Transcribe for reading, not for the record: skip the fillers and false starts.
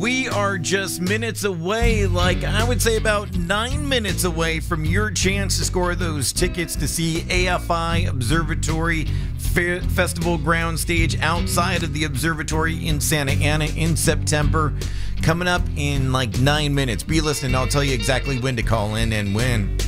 We are just minutes away, like I would say about 9 minutes away from your chance to score those tickets to see AFI Observatory Festival Ground Stage outside of the observatory in Santa Ana in September. Coming up in like 9 minutes. Be listening, I'll tell you exactly when to call in and when.